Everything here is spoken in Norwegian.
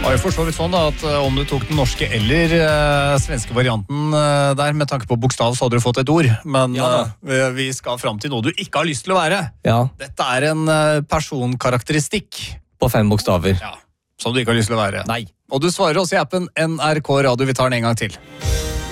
Det var jo for så vidt sånn da, at om du tok den norske eller svenske varianten der, med tanke på bokstav, så hadde du fått et ord. Men vi skal frem til noe du ikke har lyst til å være. Ja. Dette er en personkarakteristikk. På 5 bokstaver. Ja, som du ikke har lyst til å være. Nei. Og du svarer også i appen NRK Radio. Vi tar den en gang til.